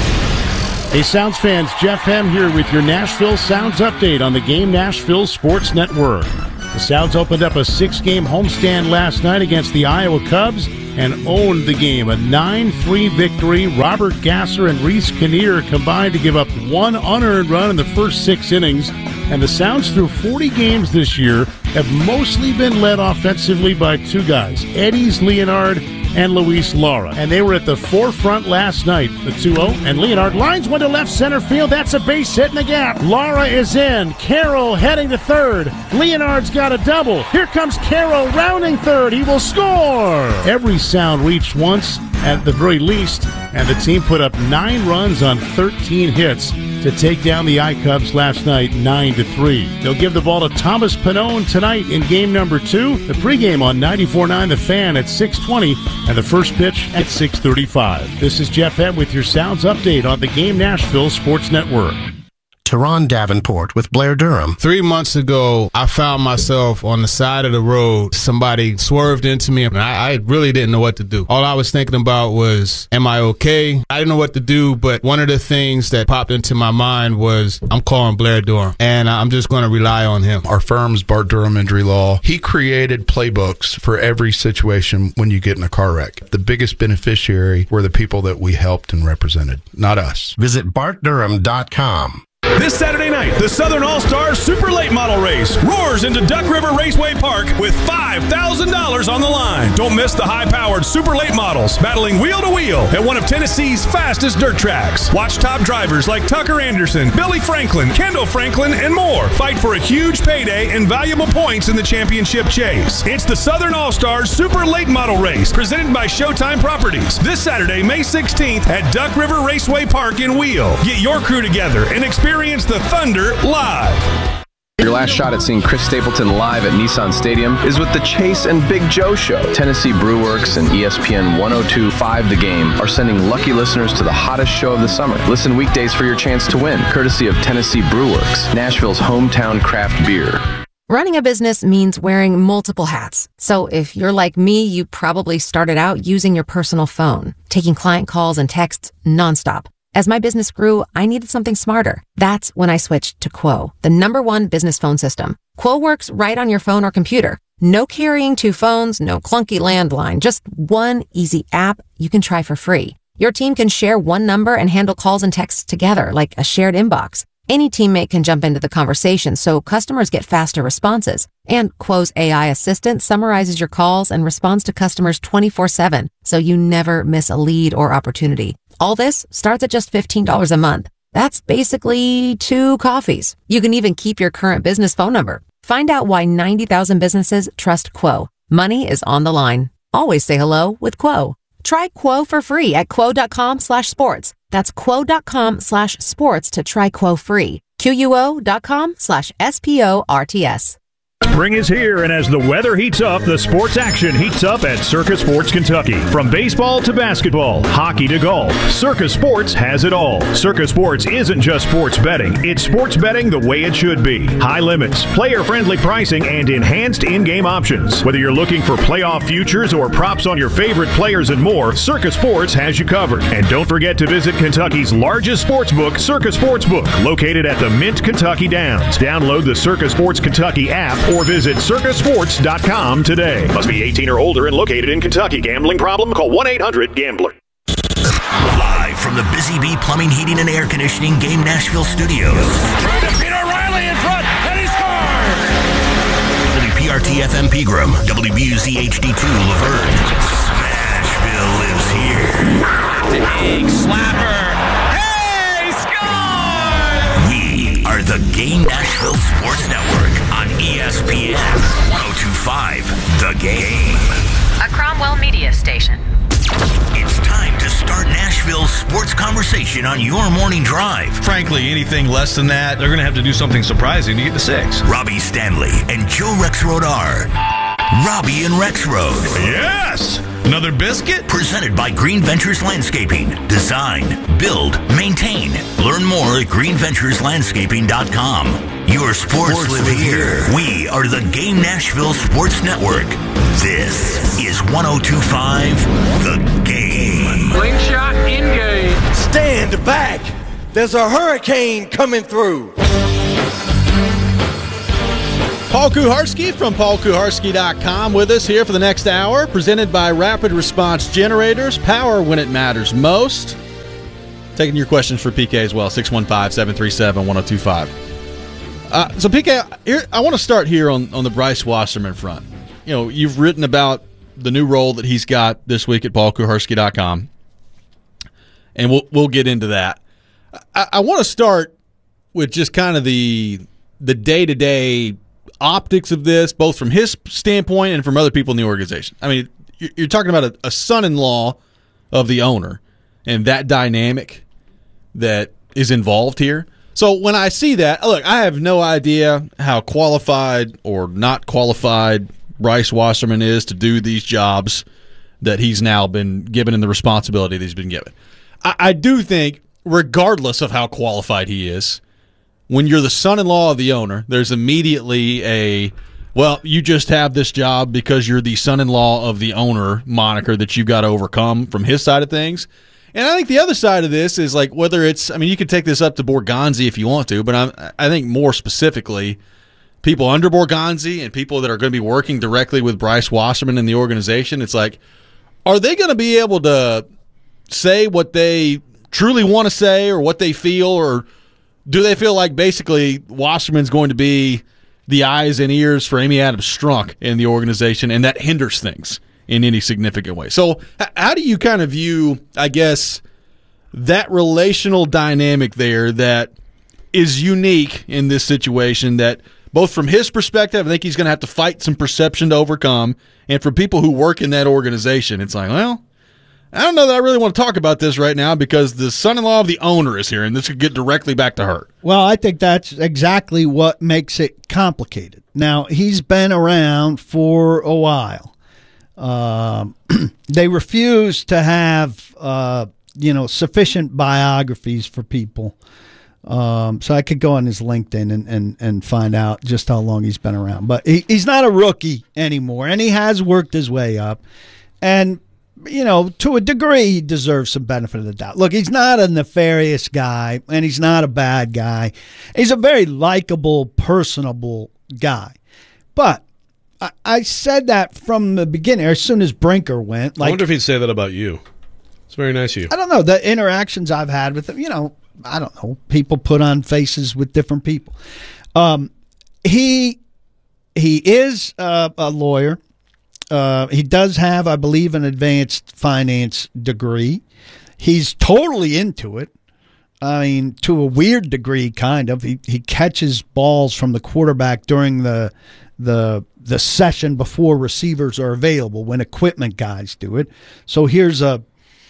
Hey, Sounds fans, Jeff Hem here with your Nashville Sounds update on the Game Nashville Sports Network. The Sounds opened up a 6-game homestand last night against the Iowa Cubs and owned the game. A 9-3 victory. Robert Gasser and Reese Kinnear combined to give up one unearned run in the first 6 innings. And the Sounds through 40 games this year have mostly been led offensively by 2 guys, Eddie's Leonard and Luis Lara. And they were at the forefront last night. The 2-0, and Leonard lines one to left center field. That's a base hit in the gap. Lara is in. Carroll heading to third. Leonard's got a double. Here comes Carroll rounding third. He will score. Every Sound reached once at the very least, and the team put up 9 runs on 13 hits to take down the I-Cubs last night 9-3. They'll give the ball to Thomas Pannone tonight in game number 2. The pregame on 94.9 The Fan at 6:20 and the first pitch at 6:35. This is Jeff Hem with your Sounds update on the Game Nashville Sports Network. Teron Davenport with Blair Durham. 3 months ago, I found myself on the side of the road. Somebody swerved into me, and I really didn't know what to do. All I was thinking about was, am I okay? I didn't know what to do, but one of the things that popped into my mind was, I'm calling Blair Durham, and I'm just going to rely on him. Our firm's Bart Durham Injury Law. He created playbooks for every situation when you get in a car wreck. The biggest beneficiary were the people that we helped and represented, not us. Visit BartDurham.com. This Saturday night, the Southern All-Stars Super Late Model Race roars into Duck River Raceway Park with $5,000 on the line. Don't miss the high-powered Super Late Models battling wheel to wheel at one of Tennessee's fastest dirt tracks. Watch top drivers like Tucker Anderson, Billy Franklin, Kendall Franklin, and more fight for a huge payday and valuable points in the championship chase. It's the Southern All-Stars Super Late Model Race presented by Showtime Properties this Saturday, May 16th at Duck River Raceway Park in Wheel. Get your crew together and experience the Thunder live. Your last shot at seeing Chris Stapleton live at Nissan Stadium is with the Chase and Big Joe Show. Tennessee Brewworks and ESPN 102.5 The Game are sending lucky listeners to the hottest show of the summer. Listen weekdays for your chance to win, courtesy of Tennessee Brewworks, Nashville's hometown craft beer. Running a business means wearing multiple hats. So if you're like me, you probably started out using your personal phone, taking client calls and texts nonstop. As my business grew, I needed something smarter. That's when I switched to Quo, the #1 business phone system. Quo works right on your phone or computer. No carrying 2 phones, no clunky landline, just one easy app you can try for free. Your team can share one number and handle calls and texts together like a shared inbox. Any teammate can jump into the conversation so customers get faster responses. And Quo's AI assistant summarizes your calls and responds to customers 24/7, so you never miss a lead or opportunity. All this starts at just $15 a month. That's basically 2 coffees. You can even keep your current business phone number. Find out why 90,000 businesses trust Quo. Money is on the line. Always say hello with Quo. Try Quo for free at quo.com/sports. That's quo.com/sports to try Quo free. QUO.com/SPORTS. Spring is here, and as the weather heats up, the sports action heats up at Circus Sports Kentucky. From baseball to basketball, hockey to golf, Circus Sports has it all. Circus Sports isn't just sports betting. It's sports betting the way it should be. High limits, player-friendly pricing, and enhanced in-game options. Whether you're looking for playoff futures or props on your favorite players and more, Circus Sports has you covered. And don't forget to visit Kentucky's largest sportsbook, Circus Sportsbook, located at the Mint Kentucky Downs. Download the Circus Sports Kentucky app or visit circusports.com today. Must be 18 or older and located in Kentucky. Gambling problem? Call 1-800-GAMBLER. Live from the Busy Bee Plumbing, Heating, and Air Conditioning Game Nashville studios. Trying to beat O'Reilly in front, and he scores! WPRT-FM Pegram, WBUZ HD2 Laverne. Smashville lives here. Big slapper. Hey, he scores! Game Nashville Sports Network on ESPN 102.5 The Game. A Cromwell Media Station. It's time to start Nashville's sports conversation on your morning drive. Frankly, anything less than that, they're going to have to do something surprising to get to 6. Robbie Stanley and Joe Rexrode are Robbie and Rexrode. Yes! Another biscuit? Presented by Green Ventures Landscaping. Design, build, maintain. Learn more at greenventureslandscaping.com. Your sports live here. We are the Game Nashville Sports Network. This is 102.5 The Game. Slingshot in-game. Stand back. There's a hurricane coming through. Paul Kuharsky from paulkuharsky.com with us here for the next hour, presented by Rapid Response Generators, power when it matters most. Taking your questions for PK as well, 615-737-1025. So PK, I want to start here on the Bryce Wasserman front. You know, you've written about the new role that he's got this week at paulkuharsky.com, and we'll get into that. I want to start with just kind of the day-to-day optics of this, both from his standpoint and from other people in the organization. I mean, you're talking about a son-in-law of the owner and that dynamic that is involved here. So when I see that, look, I have no idea how qualified or not qualified Bryce Wasserman is to do these jobs that he's now been given and the responsibility that he's been given. I do think, regardless of how qualified he is, when you're the son-in-law of the owner, there's immediately you just have this job because you're the son-in-law of the owner moniker that you've got to overcome from his side of things. And I think the other side of this is like whether it's, I mean, you could take this up to Borgonzi if you want to, but I think more specifically, people under Borgonzi and people that are going to be working directly with Bryce Wasserman in the organization, it's like, are they going to be able to say what they truly want to say or what they feel, or do they feel like basically Wasserman's going to be the eyes and ears for Amy Adams Strunk in the organization, and that hinders things in any significant way? So how do you kind of view, I guess, that relational dynamic there that is unique in this situation that both from his perspective, I think he's going to have to fight some perception to overcome, and for people who work in that organization, it's like, well, I don't know that I really want to talk about this right now because the son-in-law of the owner is here, and this could get directly back to her. Well, I think that's exactly what makes it complicated. Now, he's been around for a while. They refuse to have, sufficient biographies for people. So I could go on his LinkedIn and find out just how long he's been around. But he's not a rookie anymore, and he has worked his way up. And to a degree, he deserves some benefit of the doubt. Look, he's not a nefarious guy, and he's not a bad guy. He's a very likable, personable guy. But I said that from the beginning, as soon as Brinker went. I wonder if he'd say that about you. It's very nice of you. I don't know. The interactions I've had with him, I don't know. People put on faces with different people. He is a lawyer. He does have, I believe, an advanced finance degree. He's totally into it. I mean, to a weird degree, kind of. He catches balls from the quarterback during the session before receivers are available, when equipment guys do it. So here's a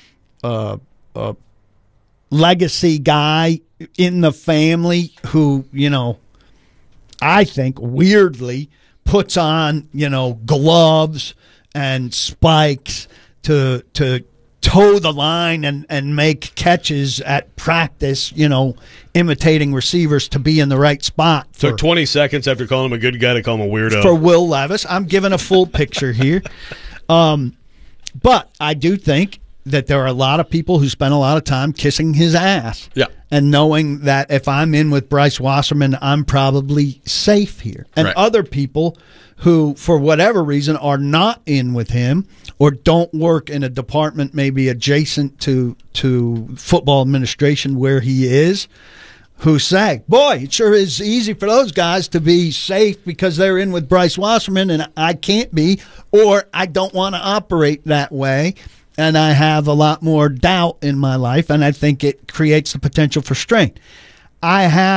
legacy guy in the family who, I think weirdly puts on, gloves and spikes to toe the line and make catches at practice, imitating receivers to be in the right spot. Took 20 seconds after calling him a good guy to call him a weirdo. For Will Levis. I'm giving a full picture here. But I do think that there are a lot of people who spend a lot of time kissing his ass. Yeah. And knowing that if I'm in with Bryce Wasserman, I'm probably safe here. And Right. other people who, for whatever reason, are not in with him or don't work in a department maybe adjacent to football administration where he is, who say, boy, it sure is easy for those guys to be safe because they're in with Bryce Wasserman and I can't be, or I don't want to operate that way. And I have a lot more doubt in my life, and I think it creates the potential for strain. I have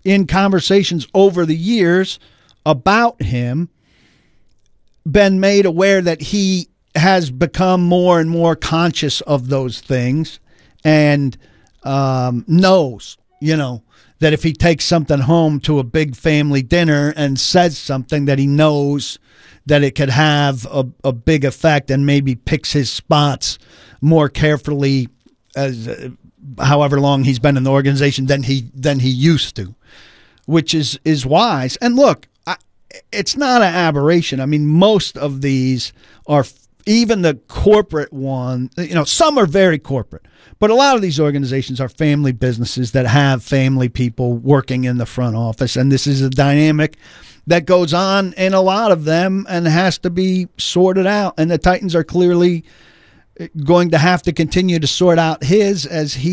in conversations over the years about him, been made aware that he has become more and more conscious of those things and knows, that if he takes something home to a big family dinner and says something, that he knows that it could have a big effect, and maybe picks his spots more carefully as however long he's been in the organization than he used to, which is wise. And look, it's not an aberration. I mean, most of these are, even the corporate one, some are very corporate, but a lot of these organizations are family businesses that have family people working in the front office. And this is a dynamic that goes on in a lot of them and has to be sorted out. And the Titans are clearly going to have to continue to sort out his as he